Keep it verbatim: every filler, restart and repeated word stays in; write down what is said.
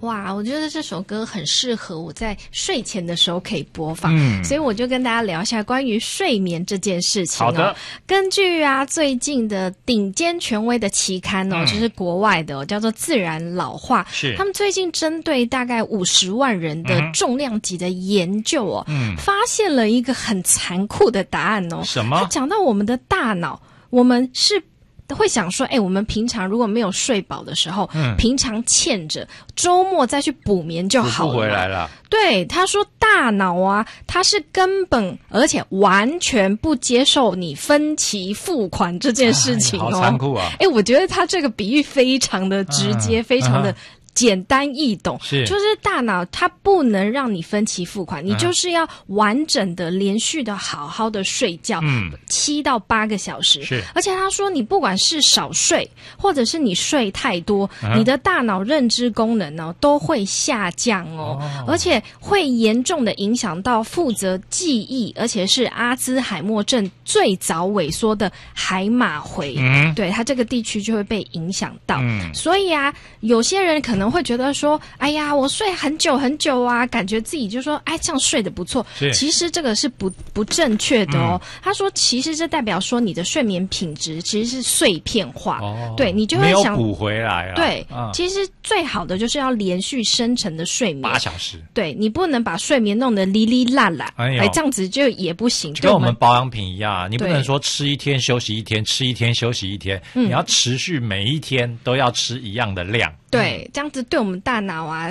哇，我觉得这首歌很适合我在睡前的时候可以播放， 嗯， 所以我就跟大家聊一下关于睡眠这件事情哦。 好的， 根据啊最近的顶尖权威的期刊哦，嗯、就是国外的、哦、叫做《自然老化》， 是他们最近针对大概五十万人的重量级的研究哦，嗯，发现了一个很残酷的答案哦。 什么？ 他讲到我们的大脑，我们是。会想说，哎、欸，我们平常如果没有睡饱的时候，嗯，平常欠着，周末再去补眠就好了。 补不回来了。 对，他说大脑啊，它是根本而且完全不接受你分期付款这件事情哦。 好残酷啊！ 哎、欸，我觉得他这个比喻非常的直接，嗯、非常的。嗯简单易懂， 是就是大脑它不能让你分期付款，你就是要完整的、连续的、好好的睡觉，嗯，七到八个小时。 是， 而且他说，你不管是少睡，或者是你睡太多，嗯、你的大脑认知功能呢都会下降哦，哦而且会严重的影响到负责记忆，而且是阿兹海默症最早萎缩的海马回，嗯，对它这个地区就会被影响到。嗯，所以啊，有些人可能。可能会觉得说，哎呀，我睡很久很久啊，感觉自己就说，哎，这样睡得不错。其实这个是不不正确的哦。嗯、他说，其实这代表说你的睡眠品质其实是碎片化，哦、对你就会想没有补回来啊。 对，嗯、其实最好的就是要连续深层的睡眠， 八小时。对你不能把睡眠弄得哩哩啦啦，哎，哎这样子就也不行。 就跟我们保养品一样，你不能说吃一天休息一天，吃一天休息一天，嗯、你要持续每一天都要吃一样的量。 对，这样子对我们大脑啊